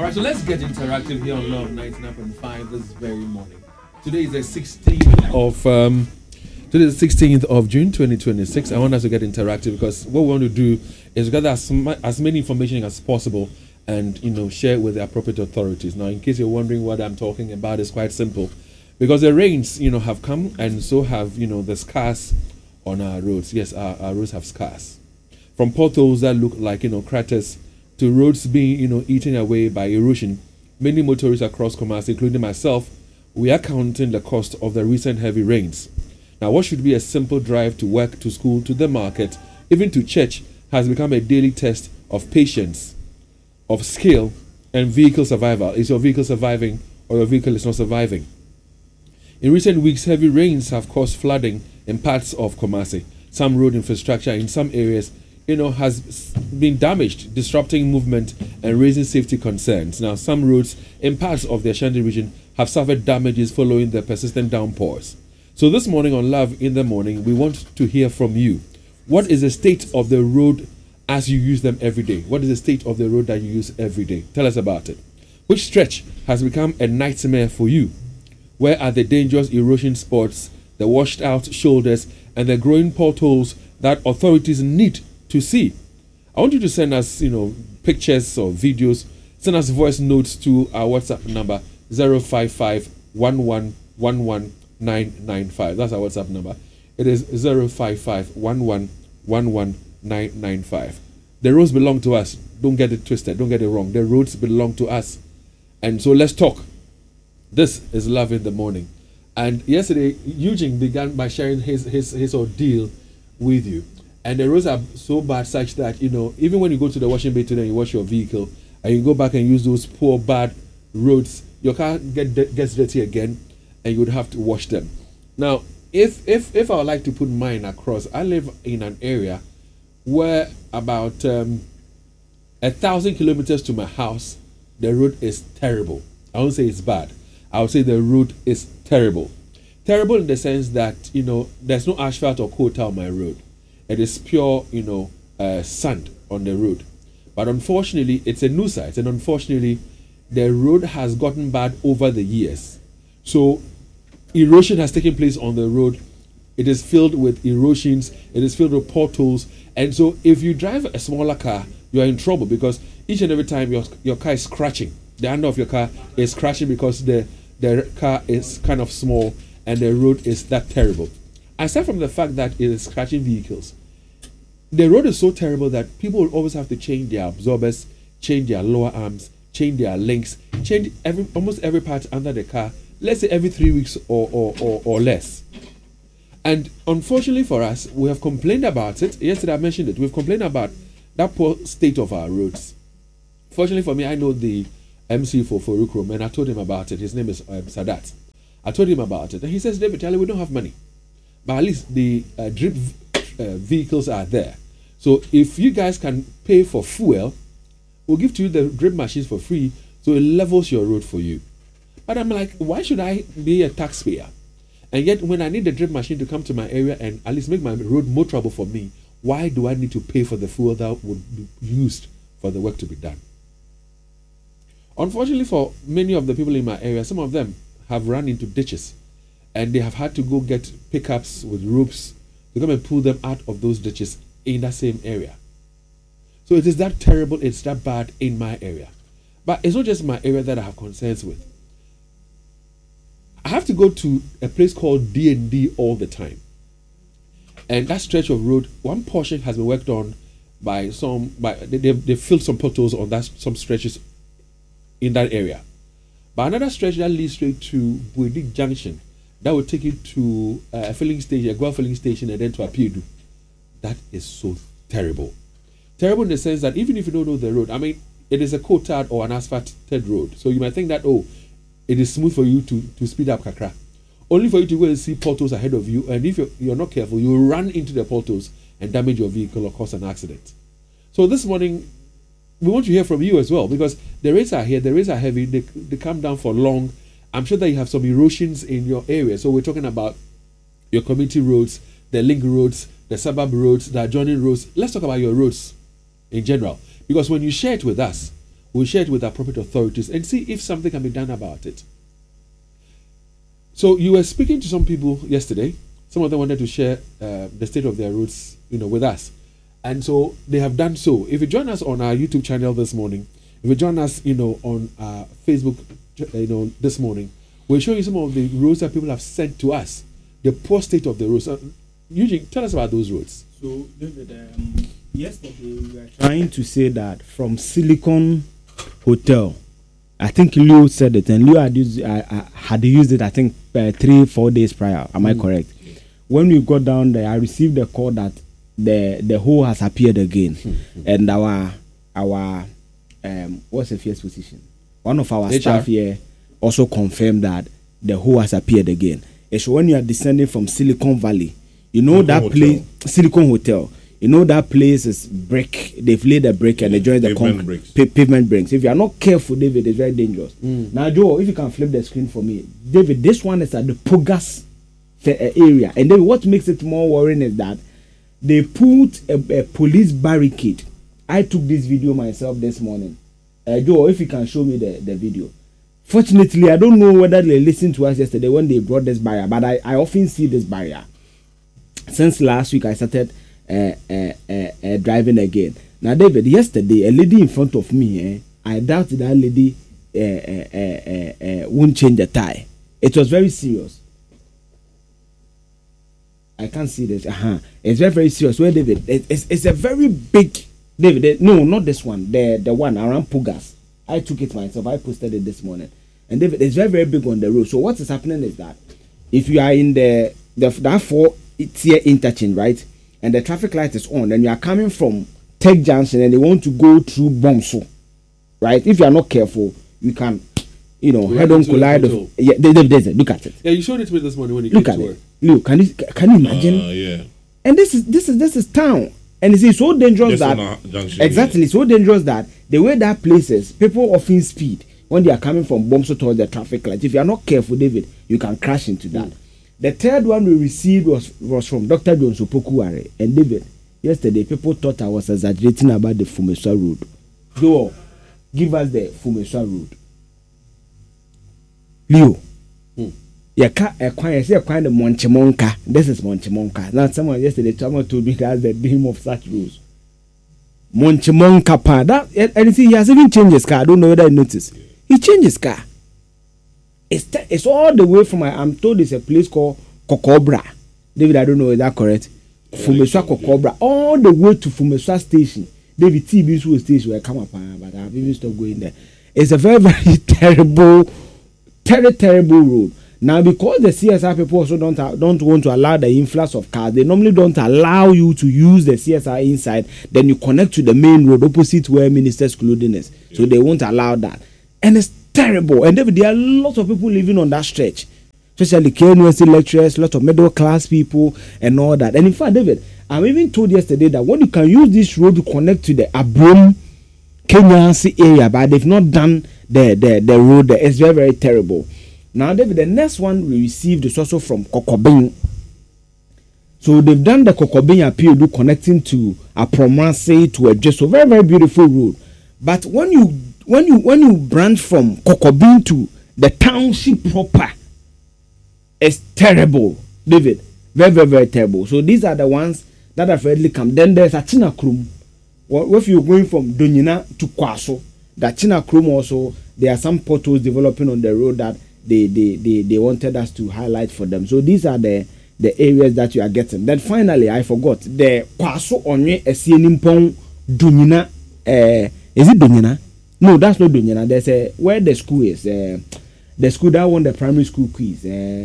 right, so let's get interactive here on Love 99.5 this very morning. Today is the 16th of June 2026. I want us to get interactive because what we want to do is gather as many information as possible and share it with the appropriate authorities. Now, in case you're wondering what I'm talking about, it's quite simple. Because the rains, have come, and so have, the scars on our roads. Yes, our roads have scars. From potholes that look like, craters, to roads being, eaten away by erosion. Many motorists across Kumasi, including myself, we are counting the cost of the recent heavy rains. Now, what should be a simple drive to work, to school, to the market, even to church, has become a daily test of patience, of skill, and vehicle survival. Is your vehicle surviving, or your vehicle is not surviving? In recent weeks, heavy rains have caused flooding in parts of Kumasi. Some road infrastructure in some areas, has been damaged, disrupting movement and raising safety concerns. Now, some roads in parts of the Ashanti region have suffered damages following the persistent downpours. So this morning on Love in the Morning, we want to hear from you. What is the state of the road as you use them every day? What is the state of the road that you use every day? Tell us about it. Which stretch has become a nightmare for you? Where are the dangerous erosion spots, the washed out shoulders, and the growing potholes that authorities need to see? I want you to send us, pictures or videos. Send us voice notes to our WhatsApp number 055 995. That's our WhatsApp number. It is 055 995. The roads belong to us. Don't get it twisted. Don't get it wrong. The roads belong to us. And so let's talk. This is Love in the Morning. And yesterday, Eugene began by sharing his ordeal with you. And the roads are so bad such that, even when you go to the washing bay today and you wash your vehicle, and you go back and use those poor, bad roads, your car gets dirty again, and you would have to wash them. Now, if I would like to put mine across, I live in an area where about 1,000 kilometers to my house, the road is terrible. I won't say it's bad. I would say the road is terrible. Terrible in the sense that, there's no asphalt or coal on my road. It is pure, sand on the road. But unfortunately, it's a new site. And unfortunately, the road has gotten bad over the years. So erosion has taken place on the road. It is filled with erosions. It is filled with potholes. And so if you drive a smaller car, you are in trouble because each and every time your car is scratching. The handle of your car is scratching because the car is kind of small and the road is that terrible. Aside from the fact that it is scratching vehicles, the road is so terrible that people will always have to change their absorbers, change their lower arms, change their links, change almost every part under the car, let's say every 3 weeks or less. And unfortunately for us, we have complained about it. Yesterday I mentioned it. We've complained about that poor state of our roads. Fortunately for me, I know the MC for Forukrom, and I told him about it. His name is Sadat. I told him about it, and he says, David, Charlie, we don't have money. But at least the drip vehicles are there. So if you guys can pay for fuel, we'll give to you the drip machines for free, so it levels your road for you. But I'm like, why should I be a taxpayer? And yet when I need the drip machine to come to my area and at least make my road more trouble for me, why do I need to pay for the fuel that would be used for the work to be done? Unfortunately for many of the people in my area, some of them have run into ditches and they have had to go get pickups with ropes to come and pull them out of those ditches in that same area. So it is that terrible, it's that bad in my area. But it's not just my area that I have concerns with. I have to go to a place called D&D all the time. And that stretch of road, one portion has been worked on by they filled some potholes on some stretches in that area. But another stretch that leads straight to Buedi Junction, that will take you to a filling station, a Guel filling station, and then to Apiedu. That is so terrible. Terrible in the sense that even if you don't know the road, I mean, it is a coated or an asphalted road. So you might think that, it is smooth for you to speed up kakra. Only for you to go and see potholes ahead of you, and if you're not careful, you will run into the potholes and damage your vehicle or cause an accident. So this morning, we want to hear from you as well, because the rains are here, the rains are heavy, they come down for long. I'm sure that you have some erosions in your area. So we're talking about your community roads, the link roads, the suburb roads, the adjoining roads. Let's talk about your roads in general. Because when you share it with us, We'll share it with appropriate authorities and see if something can be done about it. So you were speaking to some people yesterday. Some of them wanted to share the state of their roads, with us. And so they have done so. If you join us on our YouTube channel this morning, if you join us, on our Facebook, this morning, we'll show you some of the roads that people have sent to us, the poor state of the roads. Eugene, tell us about those roads. So, David, yesterday we were trying to say that from Silicon Hotel, I think Leo said it, and Leo had used it, I think, 3-4 days prior. Am I correct? When we got down there, I received a call that the hole has appeared again, and our what's the first position? One of our staff here also confirmed that the hole has appeared again. It's when you are descending from Silicon Valley, that place, Silicon Hotel. That place is brick. They've laid a brick and they joined the pavement bricks. If you are not careful, David, it's very dangerous. Now, Joe, if you can flip the screen for me, David, this one is at the Pogas area, and then what makes it more worrying is that they put a police barricade. I took this video myself this morning. Joe, if you can show me the video. Fortunately, I don't know whether they listened to us yesterday when they brought this barrier, but I often see this barrier. Since last week, I started driving again. Now, David, yesterday, a lady in front of me, I doubt that lady won't change the tire. It was very serious. I can't see this. It's very, very serious. Well, David, it's a very big, David, no, not this one, the one around Pugas. I took it myself. I posted it this morning. And David, it's very, very big on the road. So what is happening is that if you are in that 4-tier interchange, right, and the traffic light is on, and you are coming from Tech Junction and they want to go through Bomso, right? If you are not careful, you can, head on collide. Look at it. Yeah, you showed it to me this morning when you came to work. Look, can you imagine? Yeah. And this is town, and it's so dangerous so dangerous that the way that places, people often speed when they are coming from Bomso towards the traffic light. If you are not careful, David, you can crash into that. The third one we received was from Dr. John Sopokuware. And David, yesterday people thought I was exaggerating about the Fumeswa Road. Joe, give us the Fumeswa Road. Leo, the Monchimonka. This is Monchimonka. Now someone told me that's the name of such roads. Monchimonka pa. And you see, he has even changed his car. I don't know whether you noticed. He changed his car. It's all the way from I'm told it's a place called Kokobra. David, I don't know, is that correct? Fumeswa Kokobra. All the way to Fumeswa station. David TB station will come up, but I've even stopped going there. It's a very, very terrible road. Now, because the CSR people also don't want to allow the influx of cars, they normally don't allow you to use the CSR inside. Then you connect to the main road opposite where Minister's Clothing is. So they won't allow that. And it's terrible. And David, there are lots of people living on that stretch, especially KNUST lecturers, lots of middle class people, and all that. And in fact, David, I'm even told yesterday that when you can use this road to connect to the Abrom KNUST area, but they've not done the road there. It's very, very terrible. Now, David, the next one we received is also from Kokobin. So they've done the Kokobin appeal connecting to Apromase to a just very, very beautiful road. But when you branch from Kokobin to the township proper, it's terrible, David. Very, very, very terrible. So these are the ones that have already come. Then there's a Chinakrum. If you're going from Dunyina to Kwaso, that Chinakrum also, there are some potholes developing on the road that they wanted us to highlight for them. So these are the areas that you are getting. Then finally, I forgot, the Kwaso Onye Esienimpong Dunyina. Is it Dunyina? No, that's not Dunyina. There's where the school is. The school that won the primary school quiz.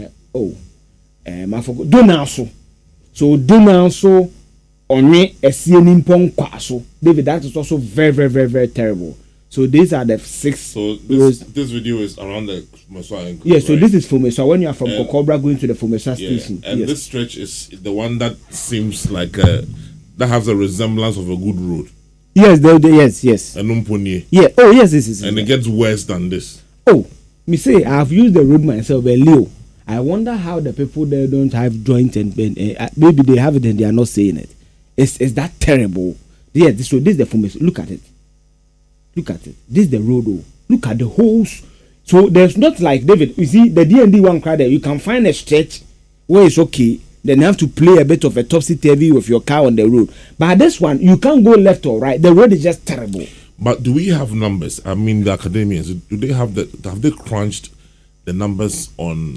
I forgot. Donalso. So Donalso Onye Esienimpong Kwaso. David, that is also very, very, very, very terrible. So these are the 6. So this video is around the Fumeswa. Yeah, so right? This is Fumeswa. When you are from Kokobra going to the Fumeswa station. And this stretch is the one that seems like that has a resemblance of a good road. Yes, yes. Yeah. Oh, yes. And it gets worse than this. Oh, me say I've used the road myself, but Leo, I wonder how the people there don't have joint and maybe they have it and they are not saying it. Is that terrible? Yeah. So this is the Fumeswa. Look at it. Look at it. This is the road. Oh. Look at the holes. So there's not like David. You see the D&D one cry there. You can find a stretch where it's okay. Then you have to play a bit of a topsy-turvy with your car on the road. But this one, you can't go left or right. The road is just terrible. But do we have numbers? I mean, the academians, do they have they crunched the numbers on,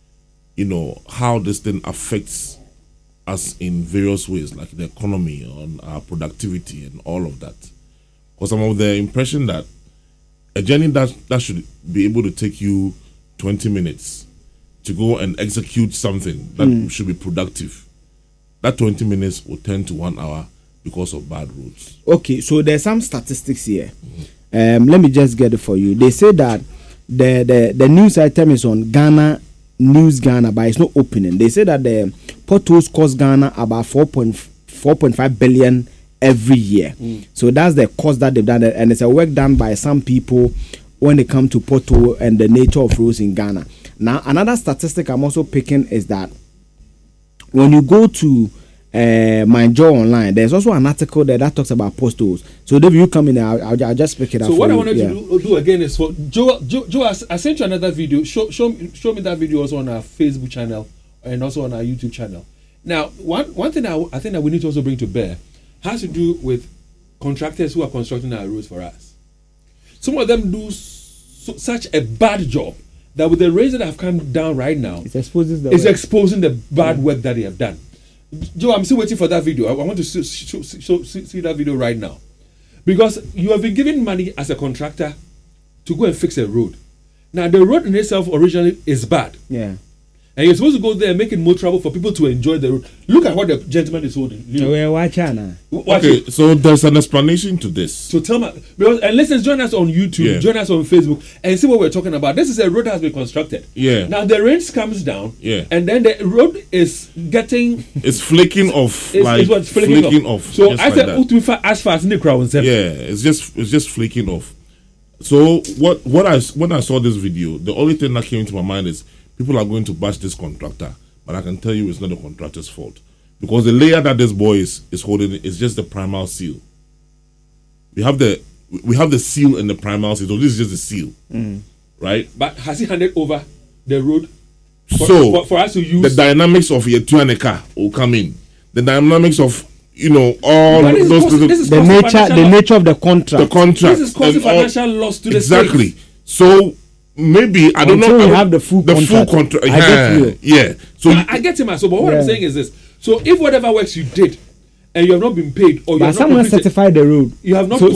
how this thing affects us in various ways, like the economy, on our productivity and all of that? Because I'm of the impression that a journey that should be able to take you 20 minutes to go and execute something that should be productive, that 20 minutes will turn to 1 hour because of bad roads. Okay, so there's some statistics here. Let me just get it for you. They say that the news item is on Ghana News Ghana, but it's not opening. They say that the potholes cost Ghana about 4.5 billion every year. So that's the cost that they've done, and it's a work done by some people when it comes to pothole and the nature of roads in Ghana. Now, another statistic I'm also picking is that when you go to My Joy Online, there's also an article there that talks about potholes. So if you come in, I'll just pick it up. So what I wanted to do again is for Joe, I sent you another video. Show me that video also on our Facebook channel and also on our YouTube channel. Now, one thing I think that we need to also bring to bear has to do with contractors who are constructing our roads for us. Some of them do such a bad job that with the rates that have come down right now, it's exposing the bad work that they have done. Joe, I'm still waiting for that video. I want to see that video right now. Because you have been given money as a contractor to go and fix a road. Now, the road in itself originally is bad. Yeah. And you're supposed to go there and make it more trouble for people to enjoy the road. Look at what the gentleman is holding. Okay, so there's an explanation to this. So tell me, and listen, join us on YouTube, join us on Facebook, and see what we're talking about. This is a road that has been constructed. Yeah. Now the rain comes down. Yeah. And then the road is getting. It's flaking off. It's flaking off. So I said, as far as Nick Rowan said. Yeah, it's just flaking off. So when I saw this video, the only thing that came into my mind is people are going to bash this contractor, but I can tell you it's not the contractor's fault, because the layer that this boy is holding is just the primal seal. We have the seal and the primal seal. So this is just the seal, right? But has he handed over the road for us to use? The dynamics of Yetuaneka will come in. The dynamics of all those things. The nature of the contract. The contract. This is causing financial loss to the exactly. state. So maybe I don't know. We have the full contract. I get you. Yeah. So I get him. So, but what I'm saying is this: so if whatever works you did, and you have not been paid, or you have someone certified the road, you have not. So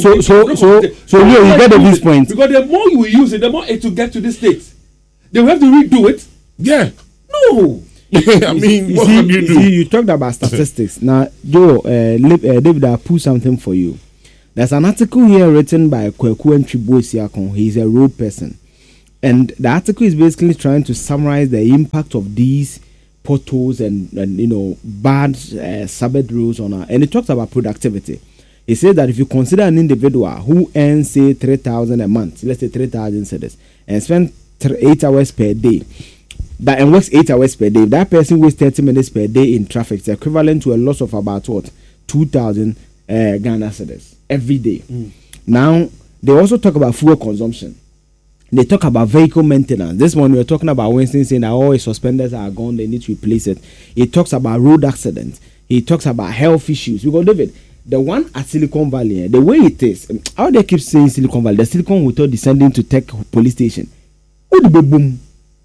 you get this point. Because the more you will use it, the more it will get to this state. They will have to redo it. Yeah. No. I mean, what can you do? You talked about statistics. Now, Joe, David, I'll pull something for you. There's an article here written by Kweku Ntribo Siakon. He's a road person. And the article is basically trying to summarize the impact of these potholes and bad suburb roads on our. And it talks about productivity. It says that if you consider an individual who earns, say, 3,000 a month, let's say 3,000 cedis, and spend 8 hours per day, and works 8 hours per day, if that person wastes 30 minutes per day in traffic, it's equivalent to a loss of about 2,000 Ghana cedis every day. Now, they also talk about fuel consumption. They talk about vehicle maintenance. This one we were talking about Winston saying that all his suspenders are gone, they need to replace it. He talks about road accidents. He talks about health issues. Because David, the one at Silicon Valley, the way it is, how they keep saying Silicon Valley, the Silicon Hotel descending to Tech Police Station. Boom.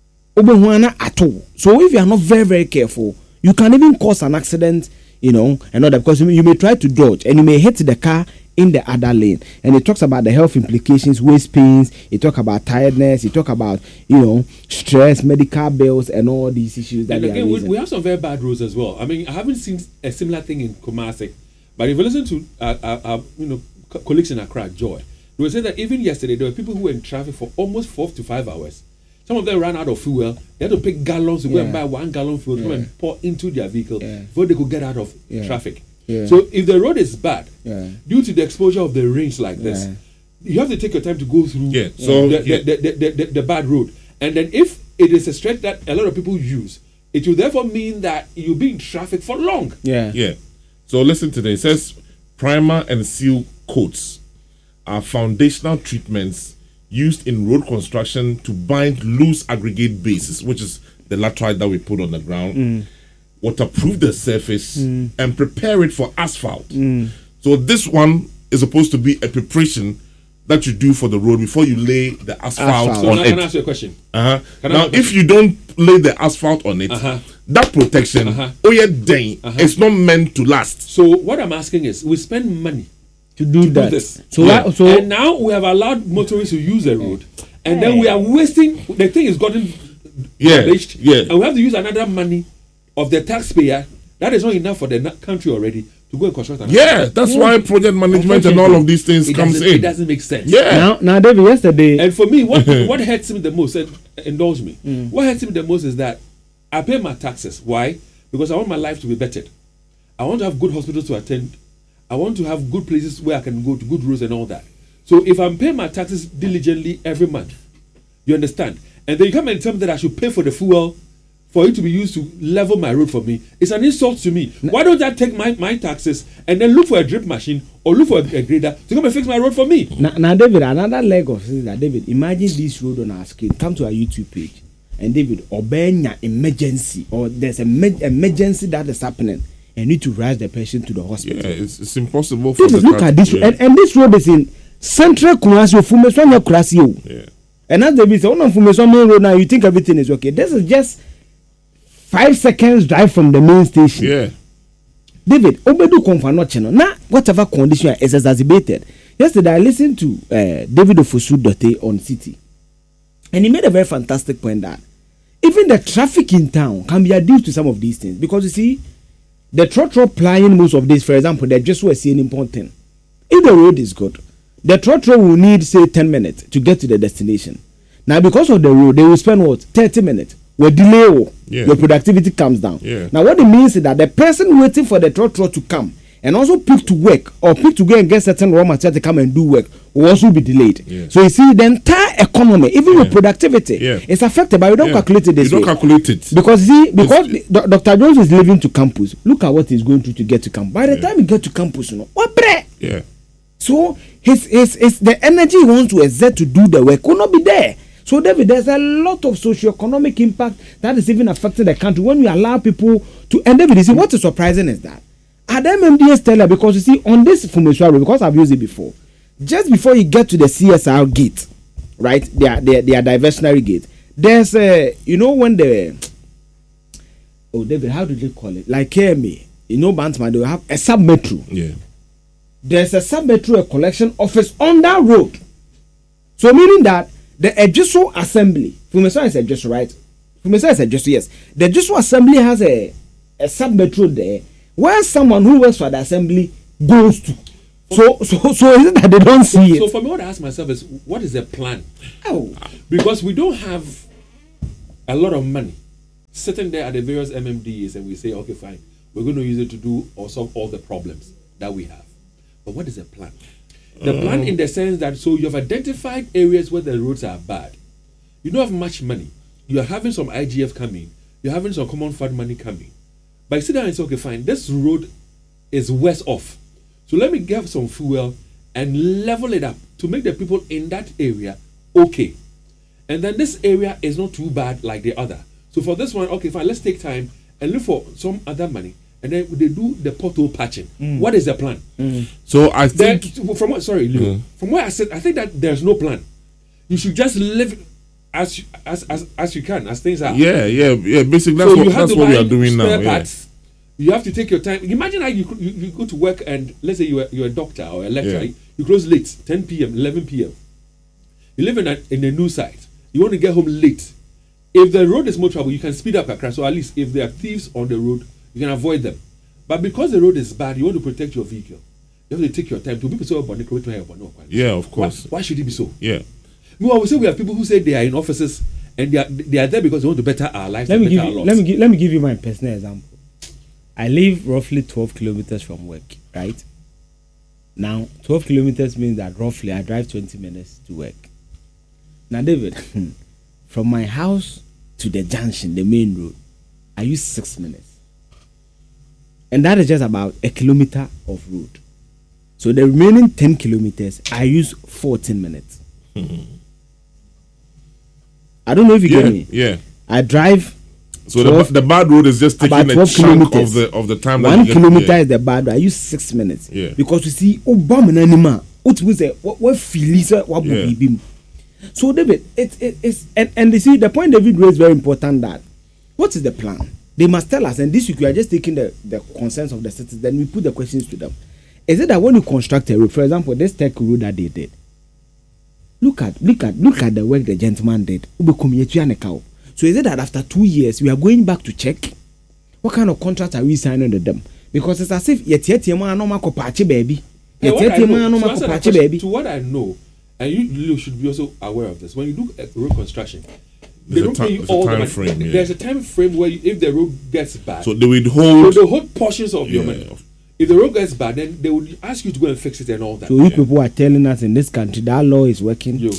At all. So if you are not very, very careful, you can even cause an accident, and all that, because you may try to dodge and you may hit the car in the other lane. And it talks about the health implications, waist pains, it talks about tiredness, it talks about stress, medical bills, and all these issues that and again, we have some very bad roads as well. I mean, I haven't seen a similar thing in Kumasi, but if you listen to colleagues in Accra, Joy, they will say that even yesterday there were people who were in traffic for almost 4 to 5 hours. Some of them ran out of fuel. They had to pick gallons to go and buy 1 gallon fuel to come and pour into their vehicle before they could get out of traffic. Yeah. So if the road is bad, due to the exposure of the rains like this, you have to take your time to go through the bad road. And then if it is a stretch that a lot of people use, it will therefore mean that you'll be in traffic for long. Yeah. So listen to this. It says primer and seal coats are foundational treatments used in road construction to bind loose aggregate bases, which is the laterite that we put on the ground, waterproof the surface, and prepare it for asphalt. So this one is supposed to be a preparation that you do for the road before you lay the asphalt So on now, it. can I ask you a question? Now, ask if you don't lay the asphalt on it, that protection, it's not meant to last. So what I'm asking is, we spend money to do that. this. So And now we have allowed motorists to use the road, and then we are wasting. The thing is gotten damaged, and we have to use another money of the taxpayer. That is not enough for the country already to go and construct another. That's why project management and all of these things comes in. It doesn't make sense. Now, David, yesterday. And for me, what hurts me the most, and indulge me, what hurts me the most is that I pay my taxes. Why? Because I want my life to be bettered. I want to have good hospitals to attend. I want to have good places where I can go to, good roads and all that. So if I'm paying my taxes diligently every month, you understand? And then you come and tell me that I should pay for the fuel for it to be used to level my road for me. It's an insult to me. Why don't I take my taxes and then look for a drip machine or look for a grader to come and fix my road for me? Now, David, another leg of this is that, David, imagine this road on our screen. Come to our YouTube page. And David, obeying emergency, or there's an emergency that is happening, and need to rush the patient to the hospital. Yeah, it's impossible for David, look at this, and this road is in Central Kumasi, Fumeso Kurasio. Yeah. And as David said, on Fumeso main road now, you think everything is okay. This is just 5 seconds drive from the main station. Yeah. David, Obedu Konfanocheno. Now, whatever condition is exacerbated. Yesterday, I listened to David Ofosu Dote on City, and he made a very fantastic point that even the traffic in town can be adduced to some of these things, because you see, the trotro plying most of this, for example, they just were saying important thing. If the road is good, the trotro will need, say, 10 minutes to get to the destination. Now, because of the road, they will spend what? 30 minutes. With delay, your productivity comes down. Now, what it means is that the person waiting for the trotro to come and also pick to work or pick to go and get certain raw material to come and do work will also be delayed. So you see, the entire economy, even your productivity, is affected, but you don't calculate it this way. You don't calculate it. Because Dr. Jones is leaving to campus. Look at what he's going through to get to campus. By the time he get to campus, you know, what bread? So his the energy he wants to exert to do the work will not be there. So David, there's a lot of socio-economic impact that is even affecting the country when you allow people to. And David, you see, what is surprising is that at the MMDA Stella, because you see, on this Fumeso road, because I've used it before, just before you get to the CSR gate, right, their diversionary gate, there's you know, when David, how do they call it? Like KMA, you know, Bantman, they will have a sub-metro. There's a sub-metro collection office on that road. So meaning that the Ejiso Assembly, Fumeso is Ejiso, right? Fumeso is Ejiso, yes. The Ejiso Assembly has a sub-metro there where someone who works for the assembly goes to. So is it that they don't see it? So for me, what I ask myself is, what is the plan? Because we don't have a lot of money sitting there at the various MMDs, and we say, okay, fine, we're going to use it to do or solve all the problems that we have. But what is the plan? The plan in the sense that, so you have identified areas where the roads are bad. You don't have much money. You are having some IGF coming. You're having some common fund money coming. But you sit down and say, okay, fine, this road is worse off. So let me get some fuel and level it up to make the people in that area okay. And then this area is not too bad like the other. So for this one, okay, fine, let's take time and look for some other money. And then they do the pothole patching. What is the plan? So I think from what I said, I think that there's no plan. You should just live as you can, as things are. Yeah. Basically, that's what we are doing now. Parts. You have to take your time. Imagine how you go to work, and let's say you're a doctor or a lecturer. You close late, 10 p.m., 11 p.m. You live in a new site. You want to get home late. If the road is more trouble, you can speed up a crash. So at least if there are thieves on the road, you can avoid them. But because the road is bad, you want to protect your vehicle. You have to take your time to people say, yeah, of course. Why should it be so? Yeah. I would say we have people who say they are in offices and they are there because they want to better our lives. Let me give you my personal example. I live roughly 12 kilometers from work, right? Now, 12 kilometers means that roughly I drive 20 minutes to work. Now, David, from my house to the junction, the main road, I use 6 minutes. And that is just about a kilometer of road. So the remaining 10 kilometers, I use 14 minutes. I don't know if you get me. Yeah. I drive. So the bad road is just taking a chunk of the time. 1 kilometer is the bad road. I use 6 minutes. Yeah. Because you see, Obama anima. What feelings what be. So David, it's and you see the point David raised very important that what is the plan? They must tell us, and this week we are just taking the concerns of the citizens, then we put the questions to them. Is it that when you construct a road, for example, this tech road that they did, look at the work the gentleman did. So is it that after 2 years we are going back to check what kind of contract are we signing with them? Because it's as if baby. To what I know, and you should be also aware of this. When you do road construction, they don't pay you all the money. There's a time frame where if the road gets bad, so they will hold portions of your money. If the road gets bad, then they would ask you to go and fix it and all that. So you people are telling us in this country that law is working. No,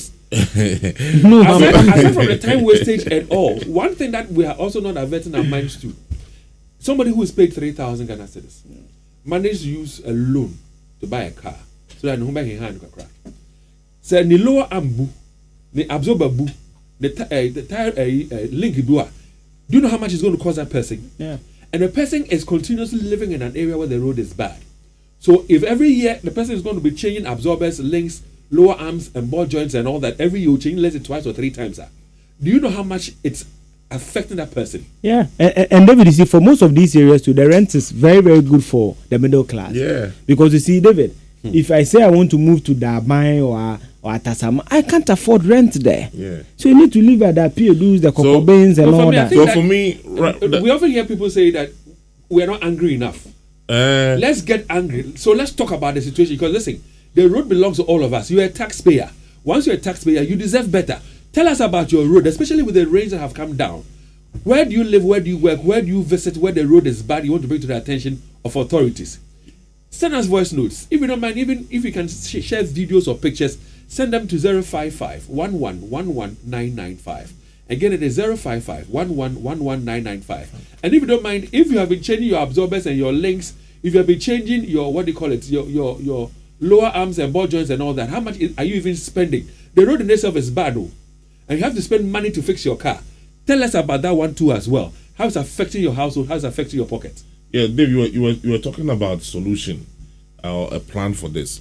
aside from the time wastage and all, one thing that we are also not averting our minds to, somebody who is paid 3,000 Ghana cedis managed to use a loan to buy a car so that no one can hand crack. So the lower ambu, the absorber bu, the tire link bua. Do you know how much it's going to cost that person? Yeah. And the person is continuously living in an area where the road is bad. So if every year the person is going to be changing absorbers, links, lower arms, and ball joints and all that, every year you change, let's say twice or 3 times that. Do you know how much it's affecting that person? Yeah. And David, you see, for most of these areas too, the rent is very, very good for the middle class. Yeah. Because you see, David, if I say I want to move to Dabai or Atasama, I can't afford rent there. Yeah. So you need to live at that PODs, the Cocobains and all that. So for me, we often hear people say that we are not angry enough. Let's get angry. So let's talk about the situation. Because listen, the road belongs to all of us. You're a taxpayer. Once you're a taxpayer, you deserve better. Tell us about your road, especially with the rains that have come down. Where do you live? Where do you work? Where do you visit? Where the road is bad, you want to bring to the attention of authorities. Send us voice notes. If you don't mind, even if you can share videos or pictures, send them to 055 11 995. Again, it is 055 11 995. And if you don't mind, if you have been changing your absorbers and your links, if you have been changing your, your lower arms and ball joints and all that, how much are you even spending? The road in itself is bad, and you have to spend money to fix your car. Tell us about that one too as well. How it's affecting your household, how it's affecting your pocket. Yeah, Dave, you were talking about solution or a plan for this.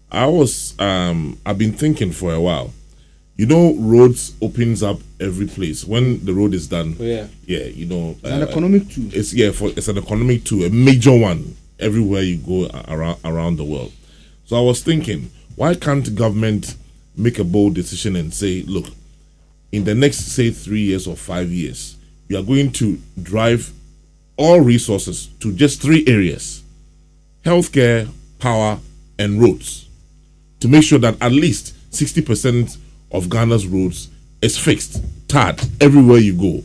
I've been thinking for a while. You know, roads opens up every place when the road is done. Oh, yeah. Yeah, you know, an economic tool. It's an economic tool, a major one everywhere you go around the world. So I was thinking, why can't government make a bold decision and say, look, in the next, say, 3 years or 5 years, we are going to drive all resources to just 3 areas: healthcare, power, and roads, to make sure that at least 60% of Ghana's roads is fixed, tarred everywhere you go.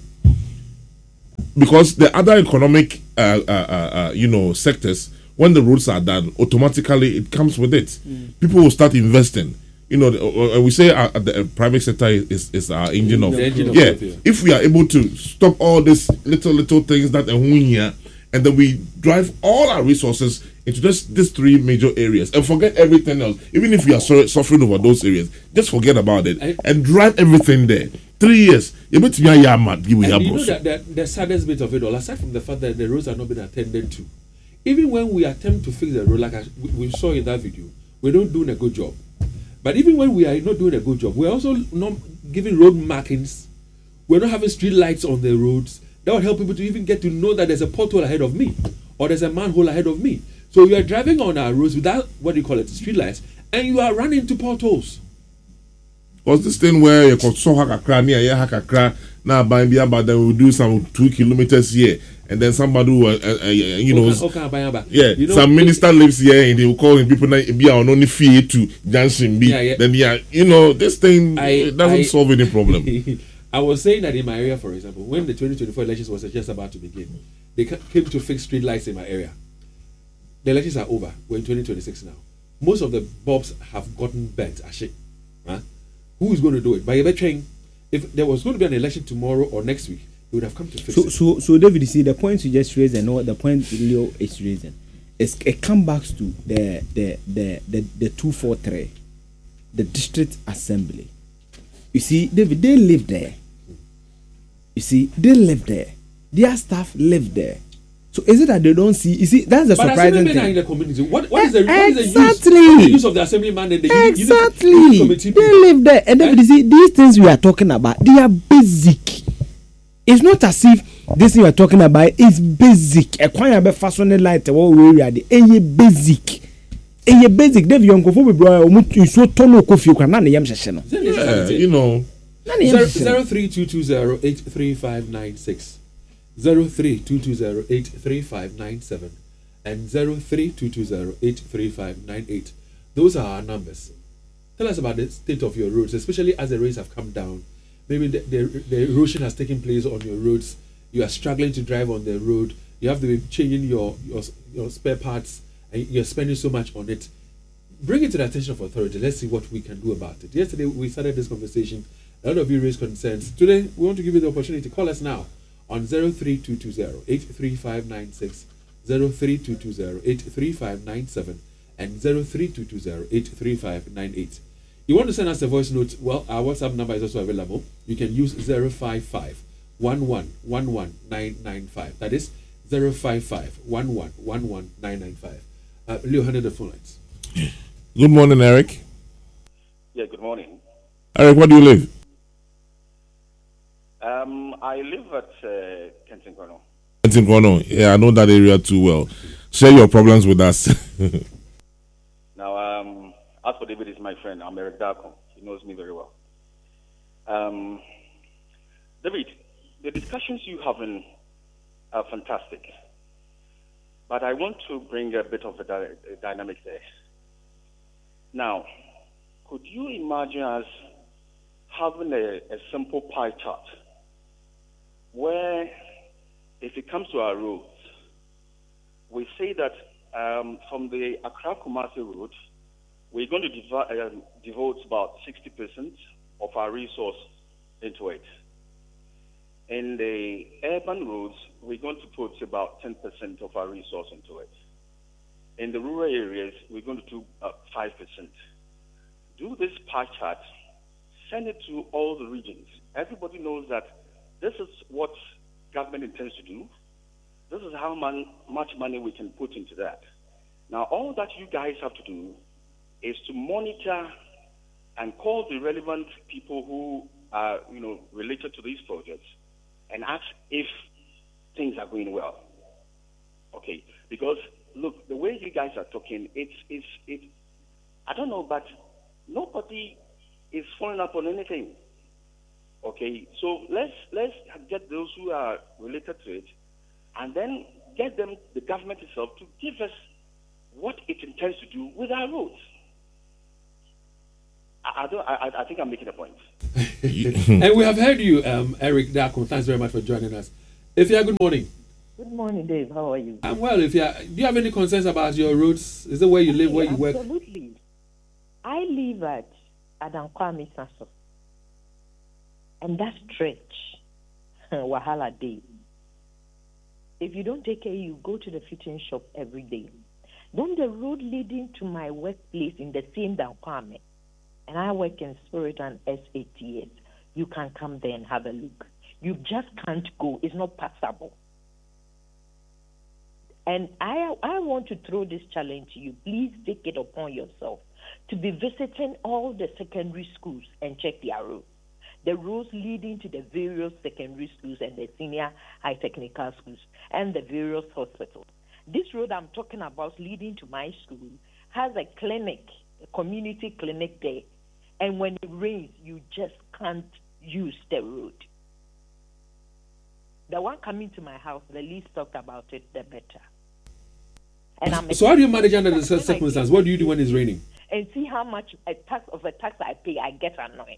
Because the other economic, sectors, when the roads are done, automatically it comes with it. People will start investing. You know, we say the private sector is our engine of growth. If we are able to stop all these little things that are here, and then we drive all our resources into just these 3 major areas and forget everything else. Even if we are suffering over those areas, just forget about it and drive everything there. 3 years. You know that the saddest bit of it all, aside from the fact that the roads are not being attended to, even when we attempt to fix the road, like we saw in that video, we don't do a good job. But even when we are not doing a good job, we're also not giving road markings. We're not having street lights on the roads. That would help people to even get to know that there's a pothole ahead of me or there's a manhole ahead of me. So you are driving on our roads without, street lights, and you are running into potholes. What's this thing where you could so hakakra near hakakra now by but then we'll do some 2 kilometers here, and then somebody will some minister lives here and they will call him people be on only fee to Johnson B. Then this thing doesn't solve any problem. I was saying that in my area, for example, when the 2024 elections was just about to begin, they came to fix street lights in my area. The elections are over. We're in 2026 now. Most of the bulbs have gotten bent. Huh? Who is going to do it? By a train. If there was going to be an election tomorrow or next week, they would have come to fix it. So David, you see the points you just raised and what the point Leo is raising. it comes back to the 243, the district assembly. You see, David, they live there. You see, they live there. Their staff live there. So is it that they don't see? You see, that's the surprising thing. Are in the community. What is the use of the assemblyman and the exactly committee? They live there, and then you see these things we are talking about. They are basic. It's not as if this thing we are talking about is basic. A choir be fastened light. What we are the basic. Basic. Devi yonko fo be bro. Omu so tono kofi okra na yam hyehyɛ no. You know. 0322083596. 0322083597 and 0322083598. Those are our numbers. Tell us about the state of your roads, especially as the rains have come down. Maybe the erosion has taken place on your roads. You are struggling to drive on the road. You have to be changing your spare parts, and you're spending so much on it. Bring it to the attention of authority. Let's see what we can do about it. Yesterday we started this conversation. A lot of you raised concerns. Today we want to give you the opportunity. Call us now on 03220-83596, 03220-83597, and 03220-83598. You want to send us a voice note? Well, our WhatsApp number is also available. You can use 055-11-11-995. That is 055-11-11-995. Leo, handle the phone lines. Good morning, Eric. Yeah, good morning. Eric, where do you live? I live at Kenton Kono. Kenton Kono. Yeah, I know that area too well. Share your problems with us. Now, as for David, is my friend. I'm Eric Darko. He knows me very well. David, the discussions you having are fantastic, but I want to bring a bit of a dynamic there. Now, could you imagine us having a simple pie chart where, if it comes to our roads, we say that from the Accra-Kumasi route, we're going to devote about 60% of our resource into it. In the urban roads, we're going to put about 10% of our resource into it. In the rural areas, we're going to do 5%. Do this pie chart, send it to all the regions. Everybody knows that this is what government intends to do. This is how much money we can put into that. Now, all that you guys have to do is to monitor and call the relevant people who are, related to these projects and ask if things are going well. Okay, because look, the way you guys are talking, I don't know, but nobody is following up on anything. Okay, so let's get those who are related to it, and then get them, the government itself, to give us what it intends to do with our roads. I think I'm making a point. And we have heard you, Eric Darko. Thanks very much for joining us. Ifya, good morning. Good morning, Dave. How are you? I'm well. Ifya, do you have any concerns about your roads? Is it where you live, where you work? Absolutely. I live at Adankwame Sasso. And that stretch, Wahala Day. If you don't take care, you go to the fitting shop every day. Then the road leading to my workplace in the same Dankwame, and I work in Spirit and SATS, you can come there and have a look. You just can't go. It's not passable. And I want to throw this challenge to you. Please take it upon yourself to be visiting all the secondary schools and check their roads. The roads leading to the various secondary schools and the senior high technical schools and the various hospitals. This road I'm talking about leading to my school has a clinic, a community clinic there. And when it rains, you just can't use the road. The one coming to my house, the least talked about it, the better. And so how do you manage under the circumstances? What do you do when it's raining? And see how much a tax I pay, I get annoyed.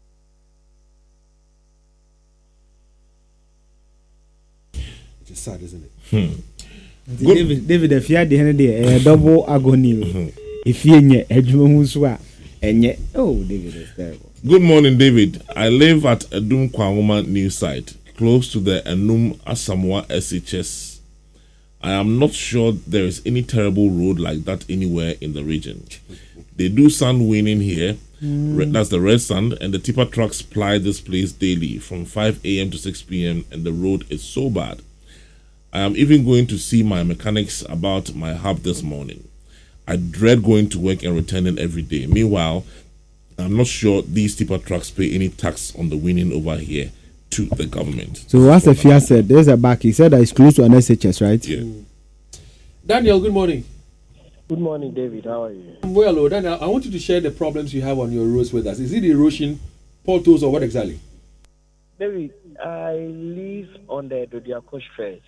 It's sad, isn't it? David, if you had the end a double agony, if you nye Edmund oh, David is terrible. Good morning, David. I live at Edum Kwangoma new site, close to the Enum Asamoah SHS. I am not sure there is any terrible road like that anywhere in the region. They do sand winning here. That's the red sand, and the tipper trucks ply this place daily from 5 a.m. to 6 p.m. and the road is so bad. I am even going to see my mechanics about my hub this morning. I dread going to work and returning every day. Meanwhile, I'm not sure these tipper trucks pay any tax on the winning over here to the government. So as Efia said, there's a back. He said that it's close to an SHS, right? Yeah. Daniel, good morning. Good morning, David. How are you? Well, Daniel, I want you to share the problems you have on your roads with us. Is it erosion, potholes, or what exactly? David, I live on the Dodiako stretch.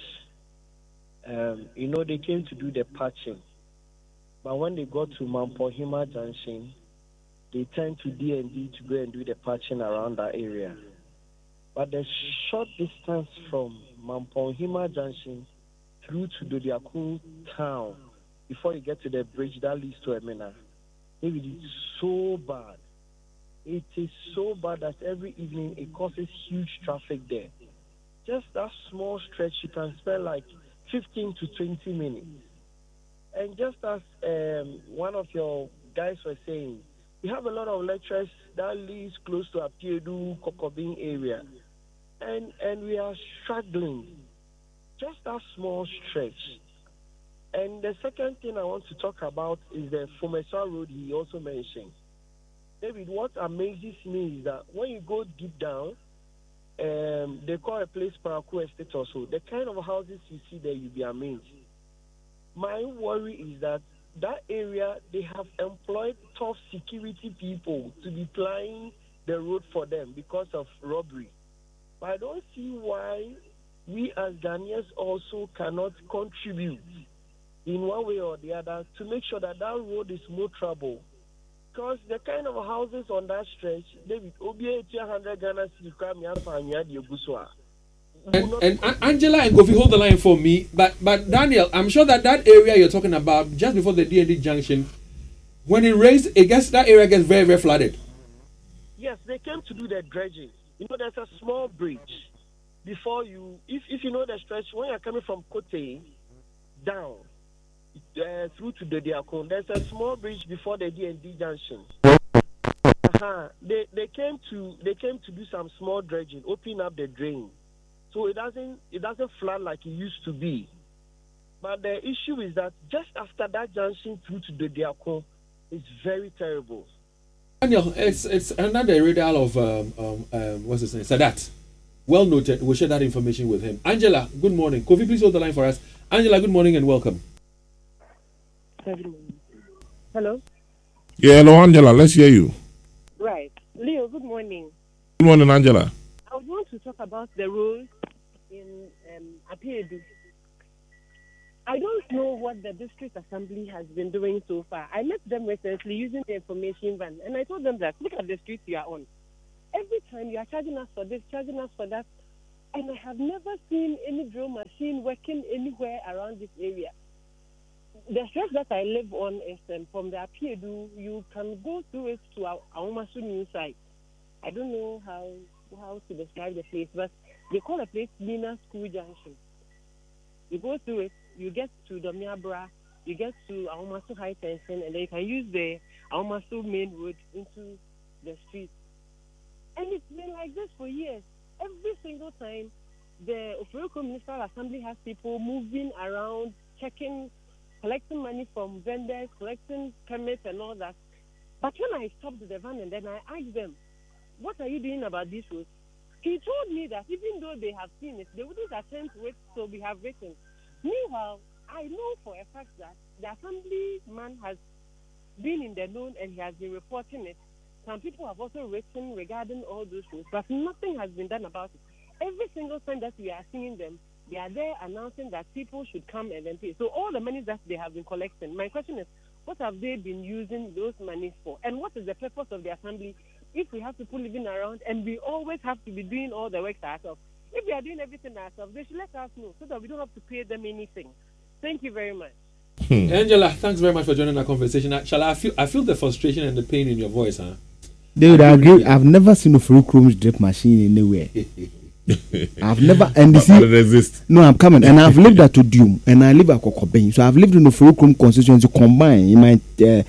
They came to do the patching. But when they got to Mampohima Junction, they turned to D&D to go and do the patching around that area. But the short distance from Mampohima Junction through to Dodiako town, before you get to the bridge that leads to Emina, David, it's so bad. It is so bad that every evening it causes huge traffic there. Just that small stretch, you can spend like 15 to 20 minutes. And just as one of your guys was saying, we have a lot of lecturers that lives close to Apiedu, Kokobin area. And we are struggling. Just that small stretch. And the second thing I want to talk about is the Fomesa Road he also mentioned. David, what amazes me is that when you go deep down, they call a place Paraku Estate or so. The kind of houses you see there, you'll be amazed. My worry is that area, they have employed tough security people to be plying the road for them because of robbery. But I don't see why we as Ghanaians also cannot contribute in one way or the other to make sure that road is more trouble. Because the kind of houses on that stretch, David, Obi 100 Ghana and Angela and Kofi, hold the line for me. But Daniel, I'm sure that area you're talking about, just before the D&D junction, when it rains, that area gets very, very flooded. Yes, they came to do the dredging. There's a small bridge before you, if you know the stretch, when you're coming from Kote down through to the Diakon, there's a small bridge before the D&D junction. They came to do some small dredging, open up the drain, so it doesn't flood like it used to be. But the issue is that just after that junction through to the Diakon, it's very terrible. Daniel, it's another radar of what's his name, Sadat. Well noted. We'll share that information with him. Angela, good morning. Kofi, please hold the line for us. Angela, good morning and welcome. Hello. Yeah, hello, Angela. Let's hear you. Right, Leo. Good morning. Good morning, Angela. I would want to talk about the roads in Apiedu. I don't know what the district assembly has been doing so far. I met them recently using the information van, and I told them that look at the streets you are on. Every time you are charging us for this, charging us for that, and I have never seen any drill machine working anywhere around this area. The stretch that I live on is from the Apiedu. You can go through it to our Awomasu new site. I don't know how to describe the place, but they call the place Nina School Junction. You go through it, you get to Domiabra, you get to Awomasu High Tension, and then you can use the Awomasu main road into the street. And it's been like this for years. Every single time, the Ofuruko Municipal Assembly has people moving around, checking, collecting money from vendors, collecting permits and all that. But when I stopped the van and then I asked them, what are you doing about this road? He told me that even though they have seen it, they wouldn't attend to it, so we have written. Meanwhile, I know for a fact that the assemblyman has been in the known and he has been reporting it. Some people have also written regarding all those roads, but nothing has been done about it. Every single time that we are seeing them, they are there announcing that people should come and then pay. So all the money that they have been collecting, my question is, what have they been using those monies for? And what is the purpose of the assembly if we have people living around and we always have to be doing all the work ourselves? If we are doing everything ourselves, they should let us know so that we don't have to pay them anything. Thank you very much. Angela, thanks very much for joining our conversation. I feel the frustration and the pain in your voice, huh? They would agree. I've never seen a full chrome drip machine anywhere. I've never and But it exists. no, I'm coming, and I've lived at Udium, and I live at Kokobeng, so I've lived in the Furukum constituency combined in my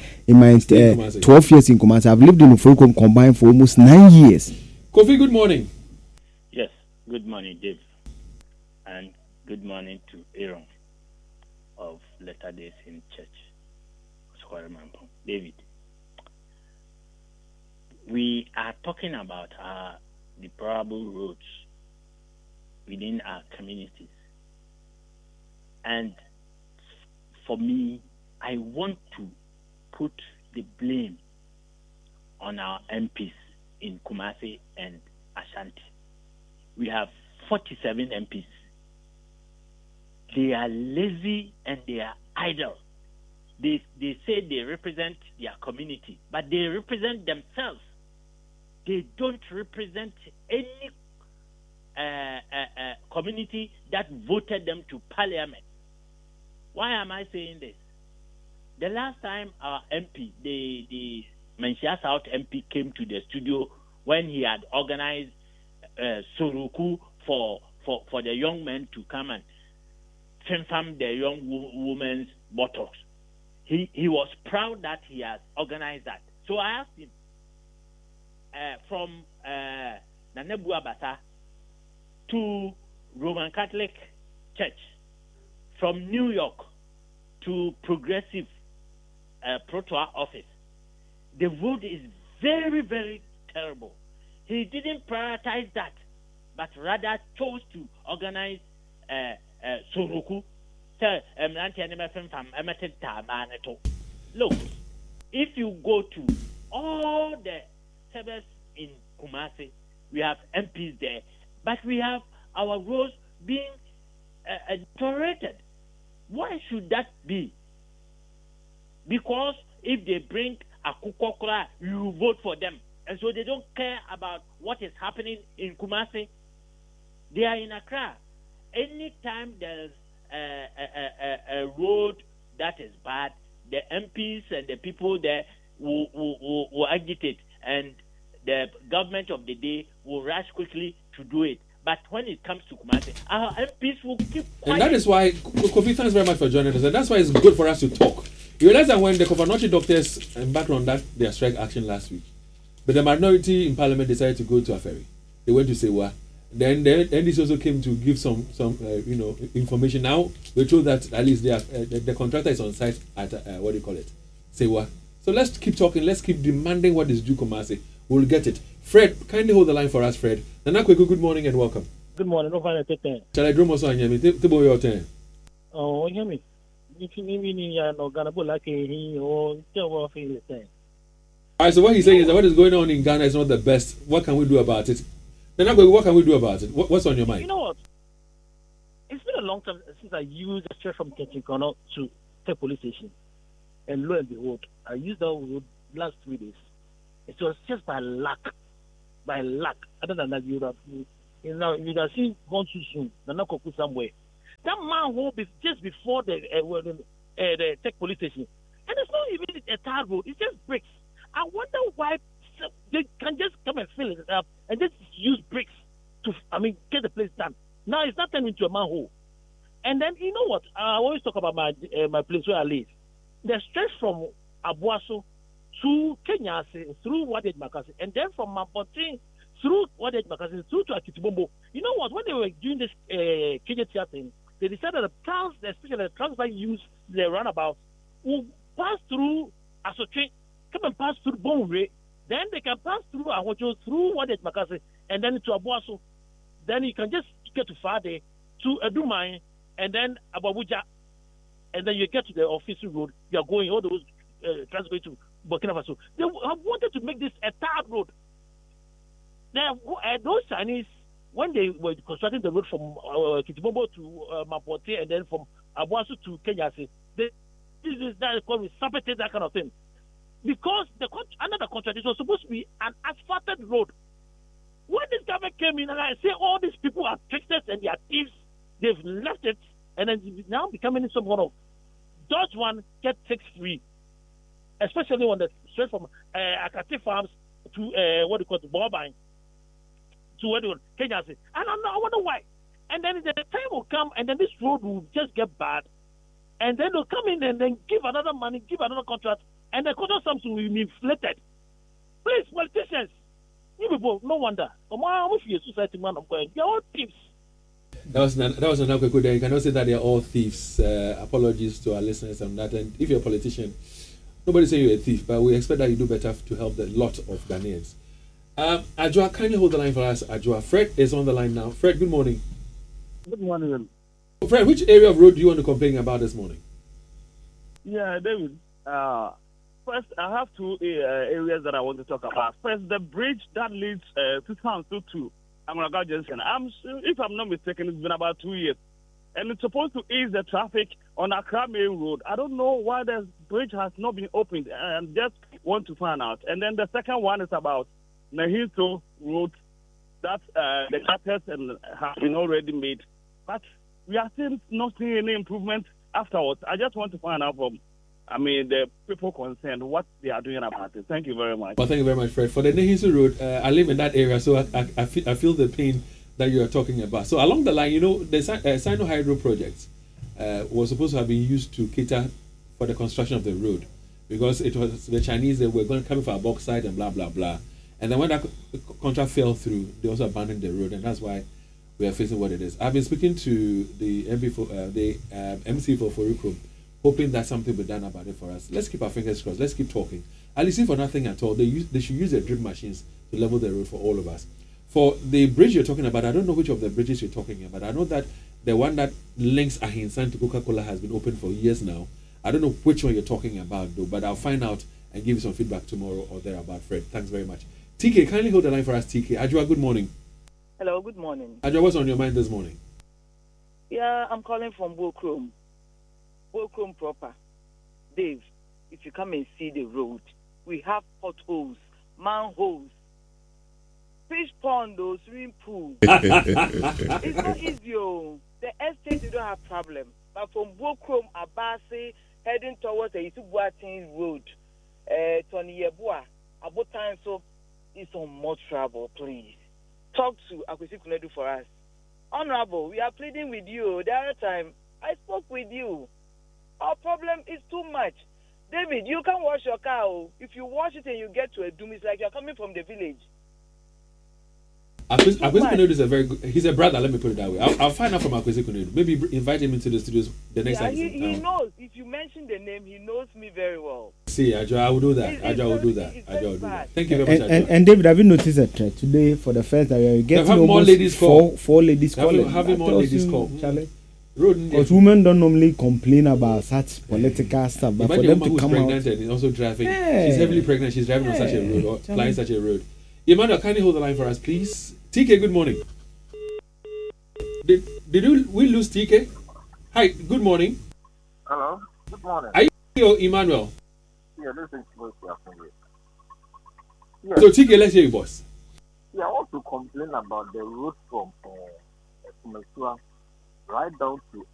12 years in Kumasi. I've lived in the Furukum combined for almost 9 years. Kofi, good morning. Yes, good morning, Dave, and good morning to Aaron of Latter Day Saint Church, Squaremampong. David, we are talking about deplorable roads within our communities. And for me, I want to put the blame on our MPs in Kumasi and Ashanti. We have 47 MPs. They are lazy and they are idle. They say they represent their community, but they represent themselves. They don't represent any community that voted them to parliament. Why am I saying this? The last time our MP, the Menchia South MP, came to the studio when he had organized Suruku for the young men to come and film the young women's buttocks. He was proud that he has organized that. So I asked him, from Nanebu Abata to Roman Catholic Church, from New York to Progressive Protoa office, the road is very, very terrible. He didn't prioritize that, but rather chose to organize Suruku. Look, if you go to all the suburbs in Kumasi, we have MPs there, but we have our roads being deteriorated. Why should that be? Because if they bring a kukokra, you vote for them. And so they don't care about what is happening in Kumasi. They are in Accra. Anytime there's a road that is bad, the MPs and the people there will agitate, and the government of the day will rush quickly to do it. But when it comes to Kumasi, our MPs will keep quiet. And that is why, Kofi, thanks very much for joining us. And that's why it's good for us to talk. You realize that when the Kofanochi doctors embarked on their strike action last week, but the minority in parliament decided to go to Aferi. They went to Sewa. Then the NDC also came to give some information. Now we're told that at least the contractor is on site at Sewa. So let's keep talking. Let's keep demanding what is due Kumasi. We'll get it. Fred, kindly hold the line for us, Fred. Nana Kweku, good morning and welcome. Good morning. Shall I draw more on Yami? Tibo your turn. Oh, Yami. If you need me, I'm not going to put like a or tell thing. All right, so what he's saying is that what is going on in Ghana is not the best. What can we do about it? Nana Kweku, what can we do about it? What's on your mind? You know what? It's been a long time since I used the straight from Ketchikono to the police station. And lo and behold, I used that road last 3 days. It was just by luck. By luck. Other than that, you'd have seen gone too soon. Nana Kweku somewhere. That man will be just before the tech police station. And it's not even a tar road. It's just bricks. I wonder why they can just come and fill it up and just use bricks to, get the place done. Now it's not turned into a manhole. And then, you know what? I always talk about my place where I live. The stretch from Abuaso to Kenya through Wadej Makasi, and then from Mapote through Wadej Makasi through to Akitibombo. You know what? When they were doing this KJTR thing, they decided the trans, especially the trans that use the runabout, will pass through Asoche, come and pass through Bonre, then they can pass through Ahojo, through Wadej Makasi, and then to Abuaso. Then you can just get to Fade, to Edumai, and then Ababuja, and then you get to the official road. You are going all those trans going to Burkina Faso. They have wanted to make this a third road. Now, those Chinese, when they were constructing the road from Kitibombo to Mapote and then from Abuasu to Kenya, this is that called sabotage, that kind of thing. Because another contract, it was supposed to be an asphalted road. When this government came in, and I say all these people are tricksters and they are thieves, they've left it, and then it's now becoming some kind of Dodge one, get 6 free. Especially when the straight from Akati Farms to Bobine. to where Kenya say. I don't know. I wonder why. And then the time will come, and then this road will just get bad, and then they'll come in and then give another money, give another contract, and the contract sums will be inflated. Please, politicians, you people, no wonder. Society man, they're all thieves. That was another good day. You cannot say that they are all thieves. Apologies to our listeners on that. And if you're a politician, nobody say you're a thief, but we expect that you do better to help the lot of Ghanaians. Ajua, kindly hold the line for us. Ajua, Fred is on the line now. Fred, good morning. Good morning. Fred, which area of road do you want to complain about this morning? Yeah, David. First, I have two areas that I want to talk about. First, the bridge that leads to town to Amaraga Junction. If I'm not mistaken, it's been about 2 years. And it's supposed to ease the traffic on Accra Main Road. I don't know why the bridge has not been opened. I just want to find out. And then the second one is about Nahinto Road. That the cutters have been already made. But we are still not seeing any improvement afterwards. I just want to find out from the people concerned what they are doing about it. Thank you very much. Well, thank you very much, Fred. For the Nahinto Road, I live in that area, so I feel the pain that you are talking about. So along the line, the Sino Hydro project was supposed to have been used to cater for the construction of the road, because it was the Chinese that were going to come for a bauxite and blah, blah, blah. And then when that contract fell through, they also abandoned the road, and that's why we are facing what it is. I've been speaking to the MC for Forikrom, hoping that something will be done about it for us. Let's keep our fingers crossed. Let's keep talking. At least if for nothing at all, they should use the drip machines to level the road for all of us. For the bridge you're talking about, I don't know which of the bridges you're talking about. I know that the one that links Ahinsan to Coca-Cola has been open for years now. I don't know which one you're talking about, though, but I'll find out and give you some feedback tomorrow or thereabout, Fred. Thanks very much. TK, kindly hold the line for us, TK. Ajua, good morning. Hello, good morning. Ajua, what's on your mind this morning? Yeah, I'm calling from Bokrom. Bokrom proper. Dave, if you come and see the road, we have potholes, manholes, fish pond, swimming pool. It's not easy. The estate, you don't have problem. But from Bokrom, Abase, heading towards the Isubuatin Road, Tony Yebua, Abotan, so it's on more trouble, please. Talk to Akwesi Kunedu for us. Honorable, we are pleading with you. The other time, I spoke with you. Our problem is too much. David, you can wash your car. If you wash it and you get to a doom, it's like you're coming from the village. Akwesi Kunedu is a very good... He's a brother, let me put it that way. I'll find out from Akwesi Kunedu. Maybe invite him into the studios the next time. He knows. If you mention the name, he knows me very well. See, Ajua, I will do that. Ajua will do that. Thank you very much, Ajua. And David, have you noticed a trend today for the first time we get more ladies call. Four ladies calling. Having more ladies call. Because women don't normally complain about such political stuff, but for them to come out, and is also driving. She's heavily pregnant. She's driving on such a road or flying such a road. Emmanuel, kindly hold the line for us, please. TK, good morning. Did we lose TK? Hi, good morning. Hello, good morning. Are you here, Emmanuel? Yeah, this is Boss. Yeah. So TK, let's hear you, boss. Yeah, I want to complain about the road from Kumesua right down to